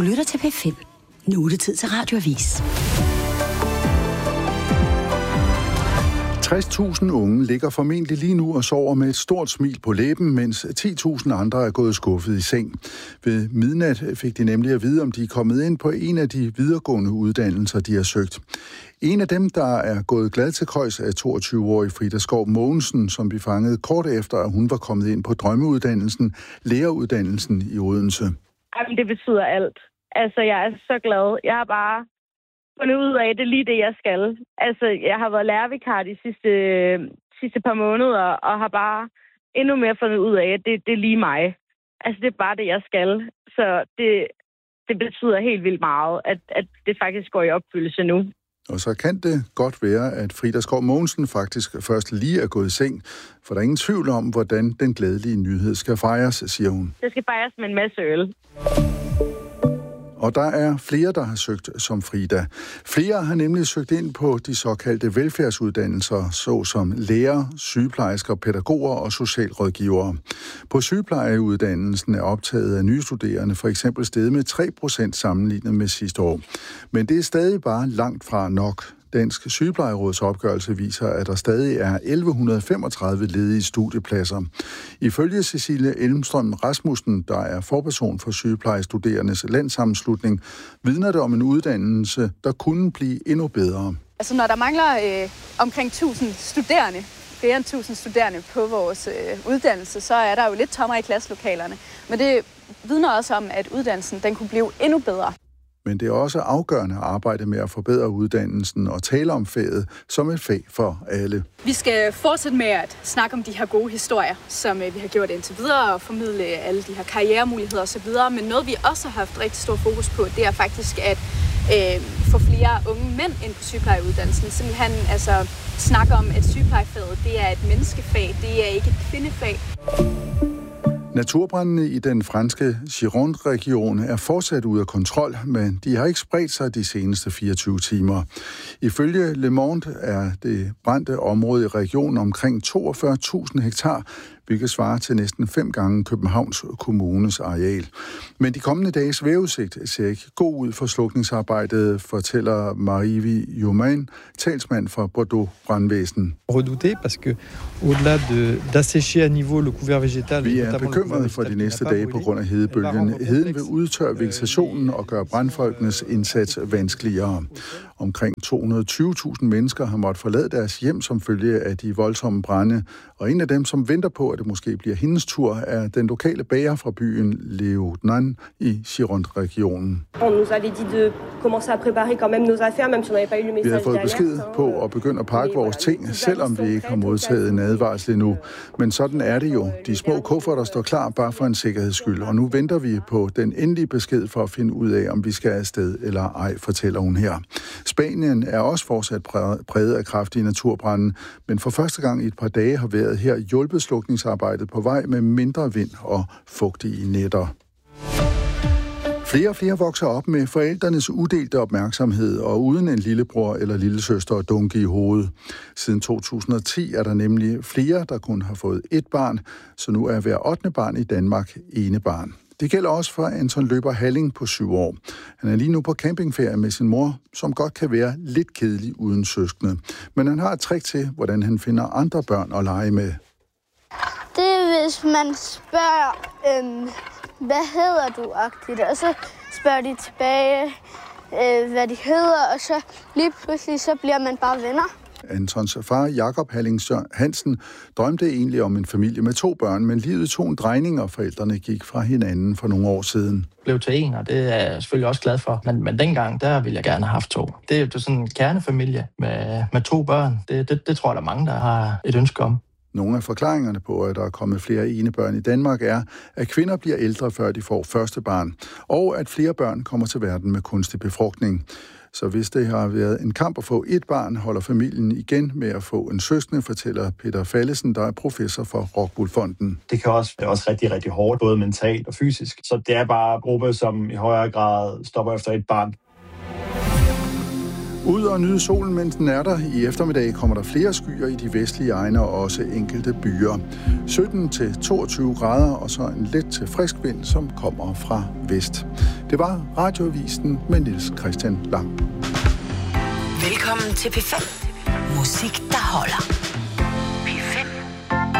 Du lytter til P5. Nu er det tid til Radioavis. 60.000 unge ligger formentlig lige nu og sover med et stort smil på læben, mens 10.000 andre er gået skuffet i seng. Ved midnat fik de nemlig at vide, om de er kommet ind på en af de videregående uddannelser, de har søgt. En af dem, der er gået glad til køjs, er 22-årig Frida Skov Mogensen, som vi fangede kort efter, at hun var kommet ind på drømmeuddannelsen, læreruddannelsen i Odense. Jamen, det betyder alt. Altså, jeg er så glad. Jeg har bare fundet ud af, det er lige det, jeg skal. Altså, jeg har været lærervikar de sidste par måneder, og har bare endnu mere fundet ud af, at det er lige mig. Altså, det er bare det, jeg skal. Så det betyder helt vildt meget, at det faktisk går i opfyldelse nu. Og så kan det godt være, at Frida Skov Mogensen faktisk først lige er gået i seng, for der er ingen tvivl om, hvordan den glædelige nyhed skal fejres, siger hun. Det skal fejres med en masse øl. Og der er flere, der har søgt som Frida. Flere har nemlig søgt ind på de såkaldte velfærdsuddannelser, såsom lærer, sygeplejersker, pædagoger og socialrådgivere. På sygeplejeuddannelsen er optaget af nye studerende for eksempel steget med 3% sammenlignet med sidste år. Men det er stadig bare langt fra nok. Dansk Sygeplejeråds opgørelse viser, at der stadig er 1135 ledige studiepladser. Ifølge Cecilie Elmstrøm Rasmussen, der er forperson for sygeplejestuderendes landssammenslutning, vidner det om en uddannelse, der kunne blive endnu bedre. Altså når der mangler omkring 1000 studerende, flere end 1000 studerende på vores uddannelse, så er der jo lidt tommere i klasselokalerne. Men det vidner også om, at uddannelsen den kunne blive endnu bedre. Men det er også afgørende at arbejde med at forbedre uddannelsen og tale om faget som et fag for alle. Vi skal fortsætte med at snakke om de her gode historier, som vi har gjort indtil videre, og formidle alle de her karrieremuligheder osv. Men noget, vi også har haft rigtig stor fokus på, det er faktisk at få flere unge mænd ind på sygeplejeuddannelsen. Simpelthen altså snakke om, at sygeplejefaget det er et menneskefag, det er ikke et kvindefag. Naturbrændene i den franske Gironde-region er fortsat ude af kontrol, men de har ikke spredt sig de seneste 24 timer. Ifølge Le Monde er det brændte område i regionen omkring 42.000 hektar, hvilket svarer til næsten 5 gange Københavns Kommunes areal. Men de kommende dages vejrudsigt ser ikke god ud for slukningsarbejdet, fortæller Marie Jumain, talsmand for Bordeaux Brandvæsen. Redouté, parce que au-delà d'assécher à niveau le couvert végétal. Vi er bekymrede for de næste dage på grund af hedebølgen. Heden vil udtørre vegetationen og gøre brandfolkenes indsats vanskeligere. Omkring 220.000 mennesker har måttet forlade deres hjem som følge af de voldsomme brande, og en af dem, som venter på, at det måske bliver hendes tur, er den lokale bager fra byen Léognan i Gironde-regionen. Vi har fået besked på at begynde at pakke vores ting, selvom vi ikke har modtaget en advarsel endnu. Men sådan er det jo. De små kufferter står klar bare for en sikkerheds skyld, og nu venter vi på den endelige besked for at finde ud af, om vi skal afsted eller ej, fortæller hun her. Spanien er også fortsat præget af kraftige naturbrande, men for første gang i et par dage har vejret her hjulpet slukningsarbejdet på vej med mindre vind og fugtige nætter. Flere og flere vokser op med forældrenes udelte opmærksomhed og uden en lillebror eller lillesøster at dunke i hovedet. Siden 2010 er der nemlig flere, der kun har fået et barn, så nu er hver 8. barn i Danmark enebarn. Det gælder også for Anton Løber Halling på 7 år. Han er lige nu på campingferie med sin mor, som godt kan være lidt kedelig uden søskende. Men han har et trick til, hvordan han finder andre børn at lege med. Det er, hvis man spørger, hvad hedder du-agtigt, og så spørger de tilbage, hvad de hedder, og så lige pludselig så bliver man bare venner. Antons far, Jakob Halling Hansen, drømte egentlig om en familie med 2 børn, men livet tog en drejning, og forældrene gik fra hinanden for nogle år siden. Blev til 1, og det er jeg selvfølgelig også glad for. Men dengang, der ville jeg gerne have haft 2. Det er jo sådan en kernefamilie med 2 børn. Det tror jeg, der er mange, der har et ønske om. Nogle af forklaringerne på, at der er kommet flere enebørn i Danmark, er, at kvinder bliver ældre, før de får første barn, og at flere børn kommer til verden med kunstig befrugtning. Så hvis det har været en kamp at få et barn, holder familien igen med at få en søskende, fortæller Peter Fallesen, der er professor for Rockwool Fonden. Det kan også være rigtig, rigtig hårdt, både mentalt og fysisk. Så det er bare en gruppe, som i højere grad stopper efter et barn. Ud og nyde solen, mens den er der. I eftermiddag kommer der flere skyer i de vestlige egne og også enkelte byer. 17-22 grader og så en let til frisk vind, som kommer fra vest. Det var Radioavisen med Niels Christian Lang. Velkommen til P5. Musik, der holder.